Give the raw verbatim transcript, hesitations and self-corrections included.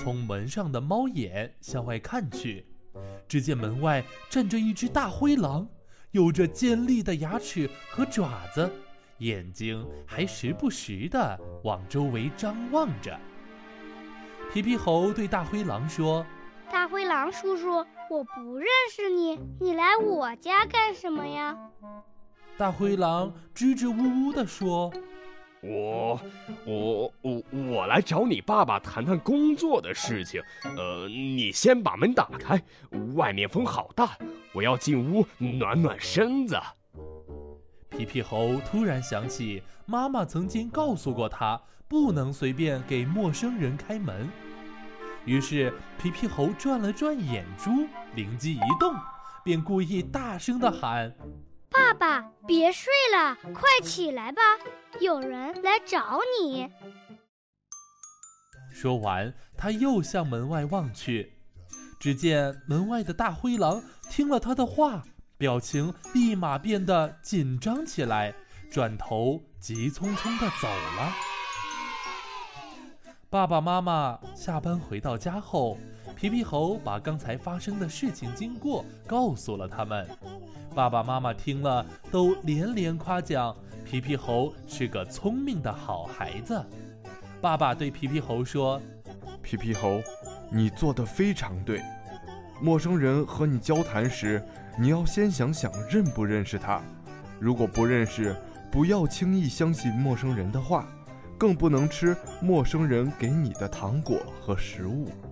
从门上的猫眼向外看去，只见门外站着一只大灰狼，有着尖利的牙齿和爪子，眼睛还时不时地往周围张望着。皮皮猴对大灰狼说： 大灰狼叔叔，我不认识你，你来我家干什么呀？ 大灰狼支支吾吾地说： 我我我我来找你爸爸谈谈工作的事情。呃，你先把门打开，外面风好大，我要进屋暖暖身子。 皮皮猴突然想起妈妈曾经告诉过他，不能随便给陌生人开门。于是皮皮猴转了转眼珠，灵机一动，便故意大声地喊： 爸爸，别睡了，快起来吧，有人来找你。 说完，他又向门外望去，只见门外的大灰狼听了他的话，表情立马变得紧张起来，转头急匆匆地走了。爸爸妈妈下班回到家后，皮皮猴把刚才发生的事情经过告诉了他们。爸爸妈妈听了都连连夸奖皮皮猴是个聪明的好孩子。爸爸对皮皮猴说： 皮皮猴，你做得非常对，陌生人和你交谈时，你要先想想认不认识他，如果不认识，不要轻易相信陌生人的话，更不能吃陌生人给你的糖果和食物。